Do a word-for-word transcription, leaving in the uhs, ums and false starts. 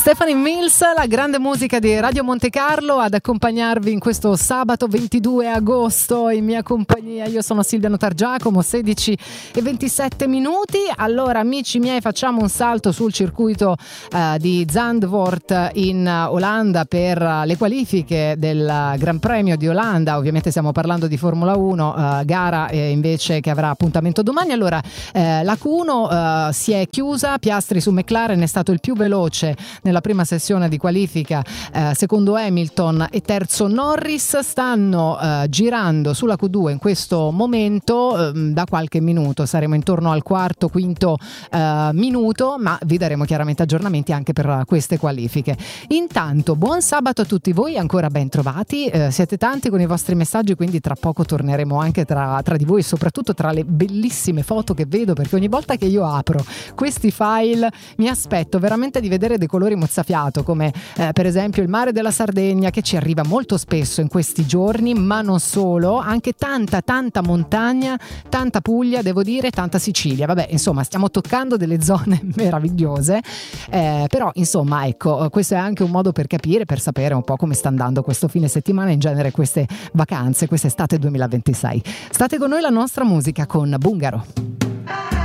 Stephanie Mills, la grande musica di Radio Monte Carlo, ad accompagnarvi in questo sabato ventidue agosto in mia compagnia. Io sono Silvia Notargiacomo, sedici e ventisette minuti. Allora, amici miei, facciamo un salto sul circuito uh, di Zandvoort in uh, Olanda per uh, le qualifiche del uh, Gran Premio di Olanda. Ovviamente stiamo parlando di Formula uno, uh, gara eh, invece che avrà appuntamento domani. Allora, eh, la Q uno uh, si è chiusa, Piastri su McLaren è stato il più veloce nella prima sessione di qualifica, eh, secondo Hamilton e terzo Norris. Stanno eh, girando sulla Q due in questo momento eh, da qualche minuto, saremo intorno al quarto, quinto eh, minuto, ma vi daremo chiaramente aggiornamenti anche per queste qualifiche. Intanto buon sabato a tutti voi, ancora ben trovati, eh, siete tanti con i vostri messaggi, quindi tra poco torneremo anche tra, tra di voi, soprattutto tra le bellissime foto che vedo, perché ogni volta che io apro questi file mi aspetto veramente di vedere dei colori mozzafiato, come eh, per esempio il mare della Sardegna, che ci arriva molto spesso in questi giorni, ma non solo, anche tanta tanta montagna, tanta Puglia, devo dire, tanta Sicilia. Vabbè, insomma, stiamo toccando delle zone meravigliose, eh, però insomma, ecco, questo è anche un modo per capire, per sapere un po' come sta andando questo fine settimana, in genere queste vacanze, quest'estate duemilaventisei. State con noi, la nostra musica con Bungaro.